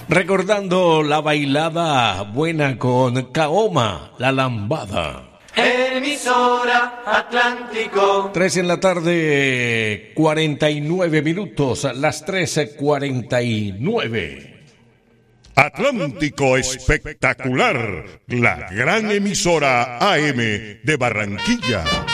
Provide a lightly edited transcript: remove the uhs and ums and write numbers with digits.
Recordando la bailada buena con Kaoma, la lambada. Emisora Atlántico. 3 en la tarde, 49 minutos, las 13:49. Atlántico Espectacular, la gran emisora AM de Barranquilla.